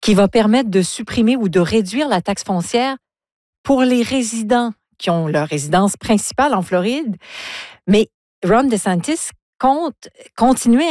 qui va permettre de supprimer ou de réduire la taxe foncière pour les résidents qui ont leur résidence principale en Floride. Mais Ron DeSantis compte continuer